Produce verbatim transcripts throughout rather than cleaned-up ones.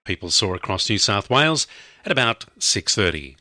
People saw across New South Wales at about six thirty.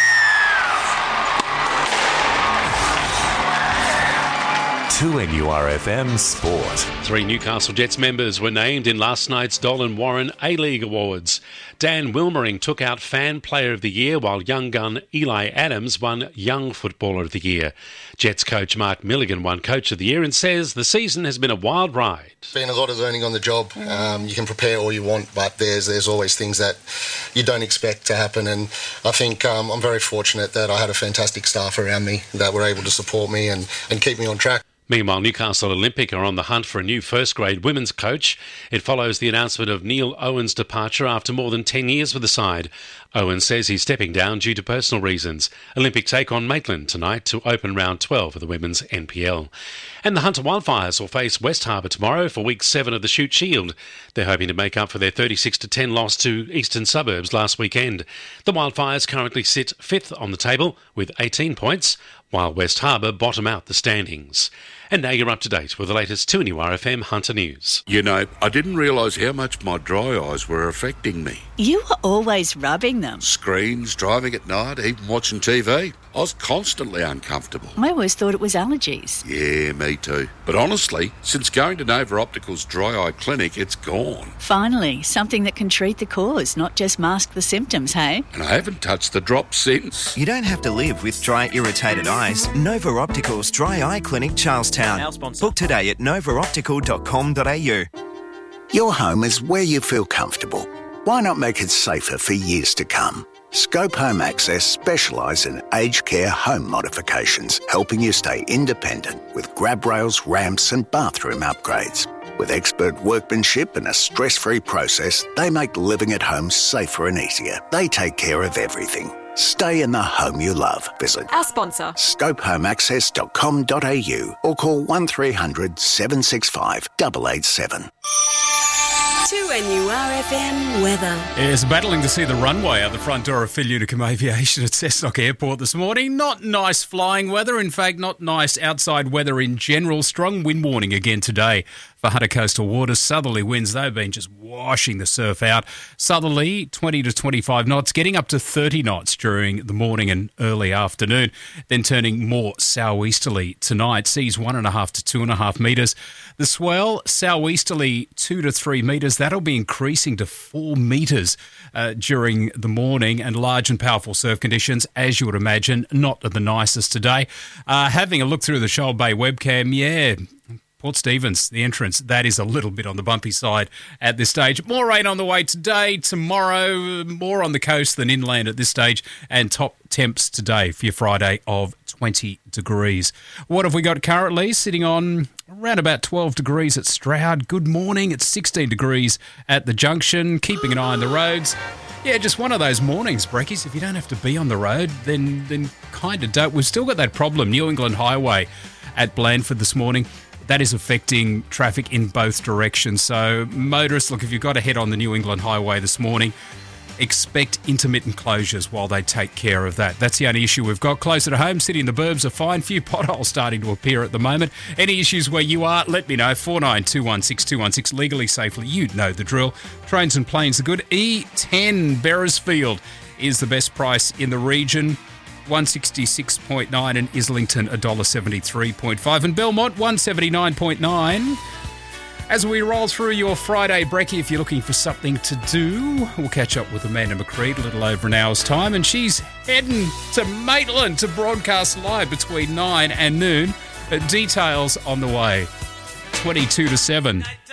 two N U R F M Sport. Three Newcastle Jets members were named in last night's Dolan Warren A-League Awards. Dan Wilmering took out Fan Player of the Year, while young gun Eli Adams won Young Footballer of the Year. Jets coach Mark Milligan won Coach of the Year and says the season has been a wild ride. It's been a lot of learning on the job. Um, you can prepare all you want, but there's there's always things that you don't expect to happen. And I think um, I'm very fortunate that I had a fantastic staff around me that were able to support me and, and keep me on track. Meanwhile, Newcastle Olympic are on the hunt for a new first-grade women's coach. It follows the announcement of Neil Owen's departure after more than ten years with the side. Owen says he's stepping down due to personal reasons. Olympic take on Maitland tonight to open round twelve of the women's N P L. And the Hunter Wildfires will face West Harbour tomorrow for week seven of the Shute Shield. They're hoping to make up for their thirty-six to ten loss to Eastern Suburbs last weekend. The Wildfires currently sit fifth on the table with eighteen points, while West Harbour bottom out the standings. And now you're up to date with the latest two N U R F M Hunter News. You know, I didn't realise how much my dry eyes were affecting me. You were always rubbing them. Screens, driving at night, even watching T V. I was constantly uncomfortable. I always thought it was allergies. Yeah, me too. But honestly, since going to Nova Optical's dry eye clinic, it's gone. Finally, something that can treat the cause, not just mask the symptoms, hey? And I haven't touched the drops since. You don't have to live with dry, irritated eyes. Nova Optical's Dry Eye Clinic, Charlestown. Our sponsor. Book today at nova optical dot com dot a u. Your home is where you feel comfortable. Why not make it safer for years to come? Scope Home Access specialise in aged care home modifications, helping you stay independent with grab rails, ramps and bathroom upgrades. With expert workmanship and a stress-free process, they make living at home safer and easier. They take care of everything. Stay in the home you love. Visit Our sponsor. scope home access dot com dot a u or call one three hundred seven six five eight eight seven. two N U R F M weather. It's battling to see the runway out the front door of Phil Unicum Aviation at Cessnock Airport this morning. Not nice flying weather. In fact, not nice outside weather in general. Strong wind warning again today for Hunter Coastal Waters. Southerly winds, they've been just washing the surf out. Southerly, twenty to twenty-five knots, getting up to thirty knots during the morning and early afternoon. Then turning more southeasterly tonight. Seas one and a half to two and a half metres. The swell, southeasterly two to three metres. That'll be increasing to four metres uh, during the morning, and large and powerful surf conditions, as you would imagine, not the nicest today. Uh, having a look through the Shoal Bay webcam, yeah, Port Stephens, the entrance, that is a little bit on the bumpy side at this stage. More rain on the way today, tomorrow, more on the coast than inland at this stage, and top temps today for your Friday of twenty degrees. What have we got currently? Sitting on around about twelve degrees at Stroud. Good morning. It's sixteen degrees at the junction. Keeping an eye on the roads. Yeah, just one of those mornings, Brekkies. If you don't have to be on the road, then then kind of don't. We've still got that problem, New England Highway at Blandford this morning. That is affecting traffic in both directions. So motorists, look, if you've got to head on the New England Highway this morning, expect intermittent closures while they take care of that. That's the only issue we've got. Closer to home, City and the Burbs are fine. Few potholes starting to appear at the moment. Any issues where you are, let me know. four nine two one six two one six. Legally, safely, you know the drill. Trains and planes are good. E ten Beresfield is the best price in the region. one sixty-six point nine, and Islington one dollar seventy-three point five, and Belmont one seventy-nine point nine. As we roll through your Friday brekkie, if you're looking for something to do, we'll catch up with Amanda McCreed a little over an hour's time, and she's heading to Maitland to broadcast live between nine and noon. Uh, details on the way. twenty-two to seven.